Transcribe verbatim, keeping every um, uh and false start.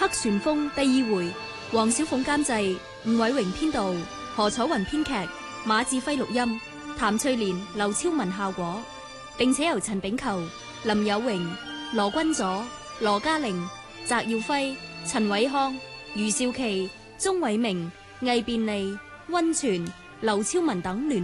黑旋風第二回，黃小鳳監製，吳偉榮編導，何楚雲編劇，馬志輝錄音，譚翠蓮、劉超文效果，並且由陳炳球、林有榮、羅君佐、羅嘉玲、翟耀輝、陳偉康、余少琪、鍾偉明、魏便利、溫泉、劉超文等聯